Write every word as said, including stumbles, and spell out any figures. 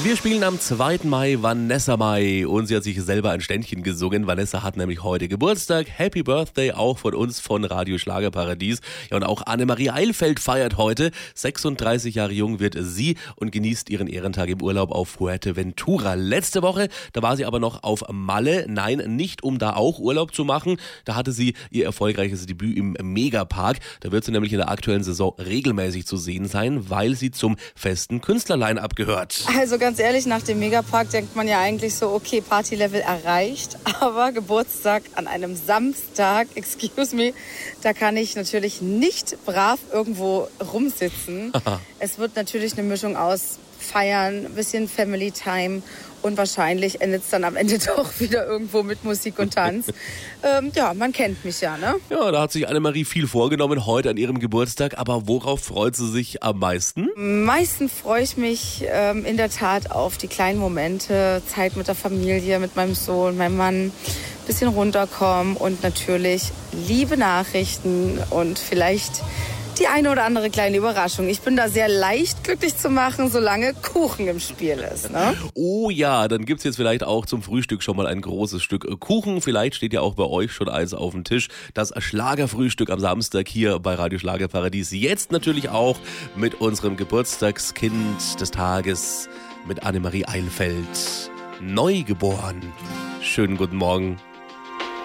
Wir spielen am zweiten Mai Vanessa Mai und sie hat sich selber ein Ständchen gesungen. Vanessa hat nämlich heute Geburtstag. Happy Birthday auch von uns von Radio Schlagerparadies. Ja, und auch Annemarie Eilfeld feiert heute. sechsunddreißig Jahre jung wird sie und genießt ihren Ehrentag im Urlaub auf Fuerteventura. Letzte Woche, da war sie aber noch auf Malle. Nein, nicht um da auch Urlaub zu machen. Da hatte sie ihr erfolgreiches Debüt im Megapark. Da wird sie nämlich in der aktuellen Saison regelmäßig zu sehen sein, weil sie zum festen Künstlerline-Up gehört. Also ganz ehrlich, nach dem Megapark denkt man ja eigentlich so, okay, Partylevel erreicht, aber Geburtstag an einem Samstag, excuse me, da kann ich natürlich nicht brav irgendwo rumsitzen. Es wird natürlich eine Mischung aus Feiern, ein bisschen Family Time und wahrscheinlich endet es dann am Ende doch wieder irgendwo mit Musik und Tanz. ähm, ja, man kennt mich ja, ne? Ja, da hat sich Annemarie viel vorgenommen heute an ihrem Geburtstag, aber worauf freut sie sich am meisten? Am meisten freue ich mich ähm, in der Tat auf die kleinen Momente, Zeit mit der Familie, mit meinem Sohn, meinem Mann, bisschen runterkommen und natürlich liebe Nachrichten und vielleicht die eine oder andere kleine Überraschung. Ich bin da sehr leicht glücklich zu machen, solange Kuchen im Spiel ist. Ne? Oh ja, dann gibt's jetzt vielleicht auch zum Frühstück schon mal ein großes Stück Kuchen. Vielleicht steht ja auch bei euch schon eins auf dem Tisch. Das Schlagerfrühstück am Samstag hier bei Radio Schlagerparadies. Jetzt natürlich auch mit unserem Geburtstagskind des Tages, mit Annemarie Eilfeld. Neugeboren. Schönen guten Morgen.